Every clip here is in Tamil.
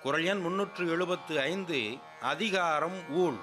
குறள் எண் 375 அதிகாரம் ஊழ்.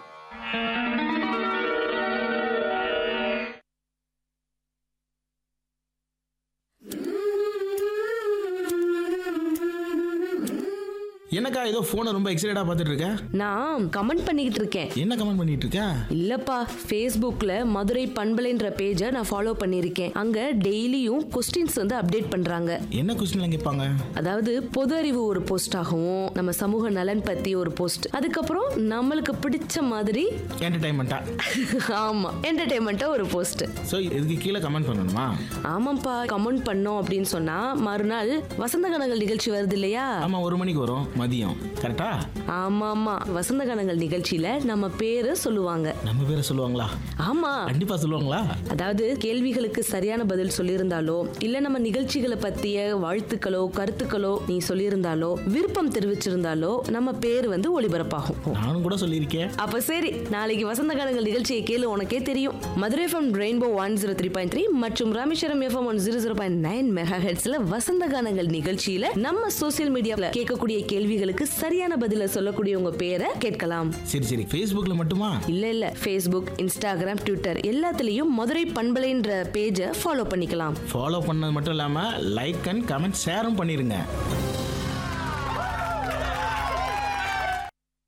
என்னக்கா ஏதோ போனை ரொம்ப எக்ஸைட்டடா பார்த்துட்டு இருக்க? நான் கமெண்ட் பண்ணிக்கிட்டு இருக்கேன். என்ன கமெண்ட் பண்ணிட்டு இருக்க? இல்லப்பா, Facebookல மதுரை பண்பலைன்ற பேஜை நான் ஃபாலோ பண்ணியிருக்கேன். அங்க டெய்லியும் கொஸ்டின்ஸ் வந்து அப்டேட் பண்றாங்க. என்ன கொஸ்டின்லாம் கேட்பாங்க? அதாவது பொது அறிவு ஒரு போஸ்ட் ஆகவும், நம்ம சமூக நலன் பத்தி ஒரு போஸ்ட், அதுக்கப்புறம் நம்மளுக்கு பிடிச்ச மாதிரி என்டர்டைன்மெண்டா? ஆமா, என்டர்டைன்மெண்டா ஒரு போஸ்ட். சோ இதுக்கு கீழே கமெண்ட் பண்ணணுமா? ஆமாப்பா, கமெண்ட் பண்ணோம் அப்படின்னு சொன்னா மறுநாள் வசந்த கனங்கள் நிகழ்ச்சி வருது இல்லையா? ஆமா, 1 மணிக்கு வரும் மதியம். கரெக்டா? ஆமா ஆமா, வசந்த கனங்கள் நிகழ்ச்சியில நம்ம பேரு சொல்லுவாங்க. நம்ம பேரை சொல்லுவாங்களா? ஆமா, கண்டிப்பா சொல்லுவாங்களா? அதாவது கேள்விகளுக்கு சரியான பதில் சொல்லியிருந்தாலோ, இல்ல நம்ம நிகழ்ச்சிகளை பத்திய வாழ்த்துக்களோ கருத்துக்களோ நீ சொல்லியிருந்தாலோ, விருப்பம் தெரிவிச்சிருந்தாலோ நம்ம பேர் வந்து ஒளிபரப்பாகும். நானும் கூட சொல்லியிருக்கேன். அப்ப சரி, நாளைக்கு வசந்த காலங்கள் நிகழ்ச்சியை கேளு, உனக்கே தெரியும். மதுரை FM ரெயின்போ 103.3 மற்றும் ராமேஸ்வரம் FM 100.9 மெகாஹெர்ட்ஸ்ல வசந்த கானங்கள் நிகழ்ச்சியில நம்ம சோசியல் மீடியால கேட்கக்கூடிய கேள்விகளுக்கு சரியான பதில சொல்லக்கூடிய உங்க பேரை கேட்கலாம். சரி சரி, Facebookல மட்டுமா? இல்ல, Facebook, Instagram, Twitter எல்லாத்துலயும் மதுரை பண்பலைன்ற பேஜை ஃபாலோ பண்ணிக்கலாம். ஃபாலோ பண்ணது மட்டும் இல்லாம லைக் அண்ட் கமெண்ட் ஷேரும் பண்ணிருங்க.